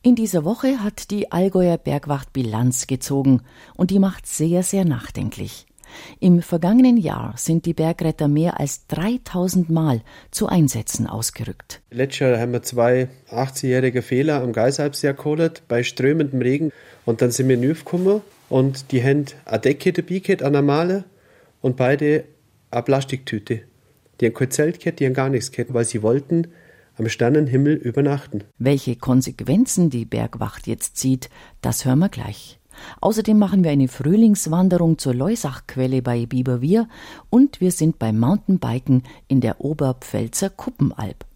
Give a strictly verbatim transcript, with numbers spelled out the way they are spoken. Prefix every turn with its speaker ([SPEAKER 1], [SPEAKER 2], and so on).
[SPEAKER 1] In dieser Woche hat die Allgäuer Bergwacht Bilanz gezogen und die macht sehr, sehr nachdenklich. Im vergangenen Jahr sind die Bergretter mehr als dreitausend Mal zu Einsätzen ausgerückt.
[SPEAKER 2] Letztes Jahr haben wir zwei achtzigjährige Fehler am Geisalpsee geholt, bei strömendem Regen. Und dann sind wir hinübergekommen und die haben eine Decke dabei gehabt, eine normale, und beide eine Plastiktüte. Die haben kein Zelt gehabt, die haben gar nichts gehabt, weil sie wollten am Sternenhimmel übernachten.
[SPEAKER 1] Welche Konsequenzen die Bergwacht jetzt zieht, das hören wir gleich. Außerdem machen wir eine Frühlingswanderung zur Loisachquelle bei Biberwier und wir sind beim Mountainbiken in der Oberpfälzer Kuppenalb.